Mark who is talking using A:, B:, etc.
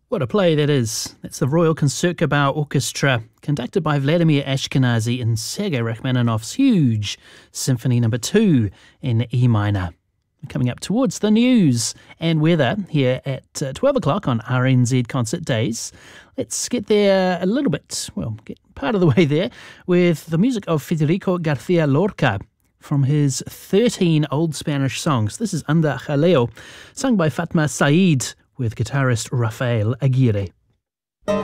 A: What a play that is. That's the Royal Concertgebouw Orchestra, conducted by Vladimir Ashkenazy in Sergei Rachmaninoff's huge Symphony No. 2 in E minor. Coming up towards the news and weather here at 12 o'clock on RNZ Concert Days. Let's get there a little bit, get part of the way there, with the music of Federico Garcia Lorca from his 13 Old Spanish songs. This is Anda Jaleo, sung by Fatma Said with guitarist Rafael Aguirre.